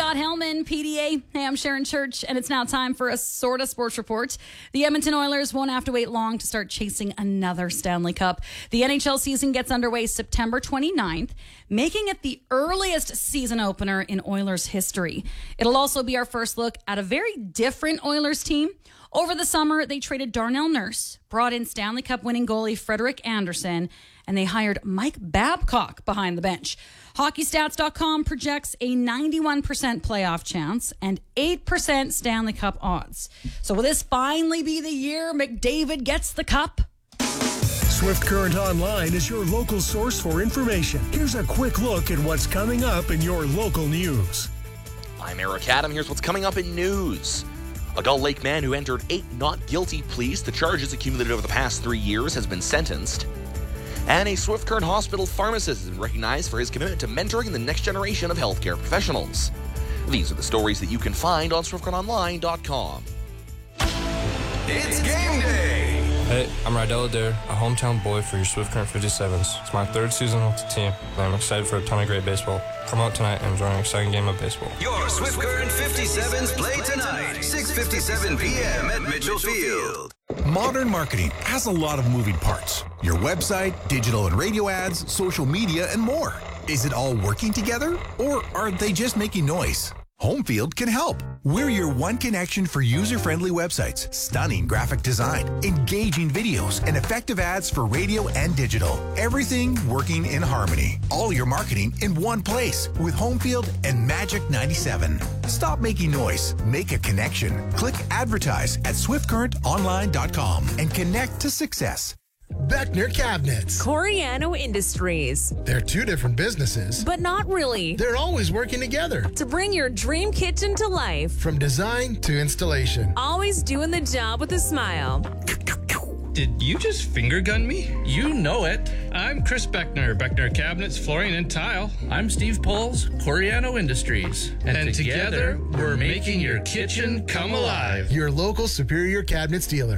Scott Hellman, PDA. Hey, I'm Sharon Church, and it's now time for a sorta sports report. The Edmonton Oilers won't have to wait long to start chasing another Stanley Cup. The NHL season gets underway September 29th, making it the earliest season opener in Oilers history. It'll also be our first look at a very different Oilers team. Over the summer, they traded Darnell Nurse, brought in Stanley Cup winning goalie Frederik Andersen, and they hired Mike Babcock behind the bench. HockeyStats.com projects a 91% playoff chance and 8% Stanley Cup odds. So will this finally be the year McDavid gets the cup? Swift Current Online is your local source for information. Here's a quick look at what's coming up in your local news. I'm Eric Adam. Here's what's coming up in news. A Gull Lake man who entered 8 not guilty pleas to charges accumulated over the past 3 years has been sentenced. And a Swift Current Hospital pharmacist has been recognized for his commitment to mentoring the next generation of healthcare professionals. These are the stories that you can find on SwiftCurrentOnline.com. It's game day! Hey, I'm Rydell Adair, a hometown boy for your Swift Current 57s. It's my 3rd season with the team, and I'm excited for a ton of great baseball. Come out tonight and enjoy an exciting game of baseball. Your Swift Current 57s play tonight, 6:57 p.m. at Mitchell Field. Modern marketing has a lot of moving parts. Your website, digital and radio ads, social media, and more. Is it all working together, or are they just making noise? Homefield can help. We're your one connection for user-friendly websites, stunning graphic design, engaging videos, and effective ads for radio and digital. Everything working in harmony. All your marketing in one place with Homefield and Magic 97. Stop making noise. Make a connection. Click advertise at SwiftCurrentOnline.com and connect to success. Beckner Cabinets. Coriano Industries. They're 2 different businesses, But not really. they're always working together. To bring your dream kitchen to life. From design to installation. Always doing the job with a smile. Did you just finger gun me? You know it. I'm Chris Beckner, Beckner Cabinets, Flooring and Tile. I'm Steve Poles, Coriano Industries. And together, we're making your kitchen come alive. Your local Superior Cabinets dealer.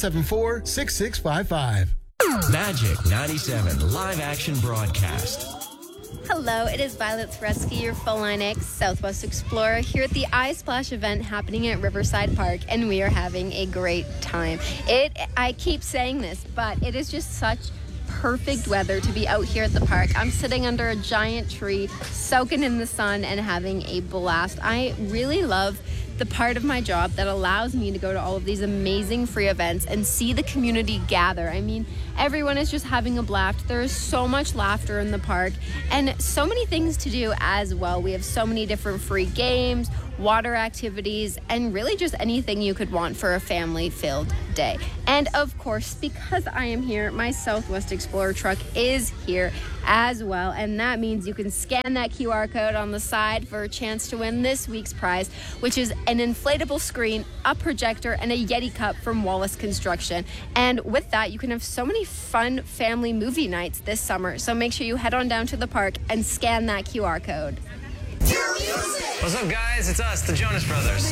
774-6655. Magic 97 live action broadcast. Hello, it is Violet Thresky, your Full Line X Southwest Explorer, here at the iSplash event happening at Riverside Park, and we are having a great time. I keep saying this, but it is just such perfect weather to be out here at the park. I'm sitting under a giant tree, soaking in the sun and having a blast. I really love the part of my job that allows me to go to all of these amazing free events and see the community gather. I mean, everyone is just having a blast. There is so much laughter in the park and so many things to do as well. We have so many different free games, water activities, and really just anything you could want for a family-filled day. And of course, because I am here, my Southwest Explorer truck is here as well, and that means you can scan that QR code on the side for a chance to win this week's prize, which is an inflatable screen, a projector, and a Yeti cup from Wallace Construction. And with that, you can have so many fun family movie nights this summer, so make sure you head on down to the park and scan that QR code. What's up, guys? It's us, the Jonas Brothers.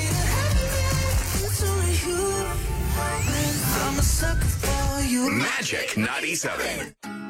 Magic 97.